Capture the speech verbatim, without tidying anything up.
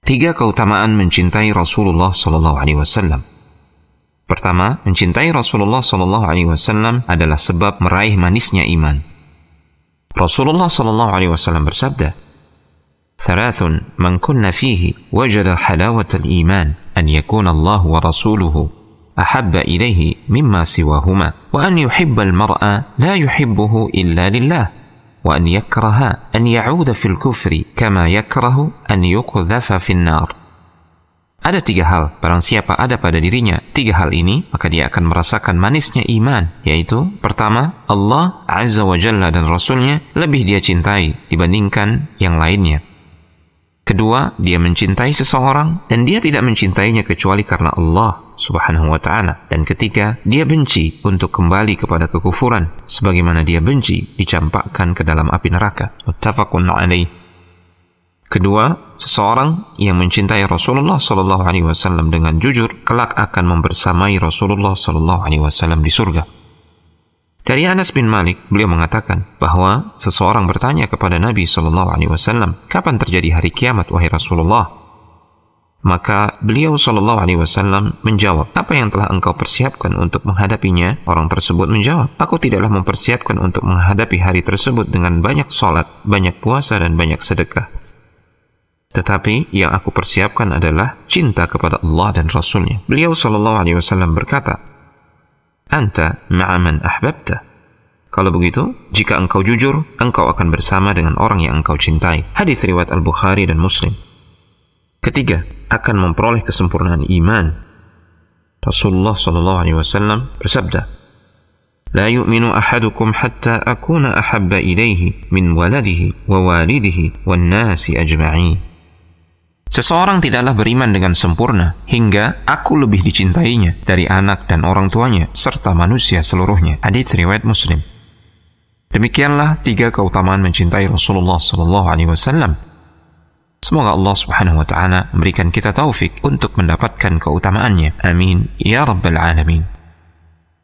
Tiga keutamaan mencintai Rasulullah sallallahu alaihi wasallam. Pertama, mencintai Rasulullah sallallahu alaihi wasallam adalah sebab meraih manisnya iman. Rasulullah sallallahu alaihi wasallam bersabda, "Thalathun man kunna fihi wajada halawatal iman, an yakuna Allah wa rasuluhu ahabba ilaihi mimma siwahuma, wa an yuhibbal mar'a la yuhibbuhu illa lillah." وأن يكره أن يعود في الكفر كما يكره أن يقذف في النار. Ada tiga hal, barang siapa ada pada dirinya tiga hal ini, maka dia akan merasakan manisnya iman, yaitu pertama, Allah Azza wa Jalla dan Rasulnya lebih dia cintai dibandingkan yang lainnya. Kedua, dia mencintai seseorang dan dia tidak mencintainya kecuali karena Allah Subhanahu wa ta'ala. Dan ketiga, dia benci untuk kembali kepada kekufuran sebagaimana dia benci dicampakkan ke dalam api neraka. Muttafaqun alaih. Kedua, seseorang yang mencintai Rasulullah sallallahu alaihi wasallam dengan jujur kelak akan membersamai Rasulullah sallallahu alaihi wasallam di surga. Dari Anas bin Malik, beliau mengatakan bahwa seseorang bertanya kepada Nabi sallallahu alaihi wasallam, "Kapan terjadi hari kiamat, wahai Rasulullah?" Maka beliau sallallahu alaihi wasallam menjawab, "Apa yang telah engkau persiapkan untuk menghadapinya?" Orang tersebut menjawab, "Aku tidaklah mempersiapkan untuk menghadapi hari tersebut dengan banyak salat, banyak puasa dan banyak sedekah. Tetapi yang aku persiapkan adalah cinta kepada Allah dan Rasulnya." Beliau sallallahu alaihi wasallam berkata, "Anta ma'a man ahbabta." Kalau begitu, jika engkau jujur, engkau akan bersama dengan orang yang engkau cintai. Hadis riwayat Al-Bukhari dan Muslim. Ketiga, akan memperoleh kesempurnaan iman. Rasulullah sallallahu alaihi wasallam bersabda, "La yu'minu ahadukum hatta akuna ahabba ilaihi min waladihi wa walidihi wan nasi ajma'in." Seseorang tidaklah beriman dengan sempurna hingga aku lebih dicintainya dari anak dan orang tuanya serta manusia seluruhnya. Hadits riwayat Muslim. Demikianlah tiga keutamaan mencintai Rasulullah sallallahu alaihi wasallam. Semoga Allah Subhanahu wa taala memberikan kita taufik untuk mendapatkan keutamaannya. Amin ya rabbal alamin.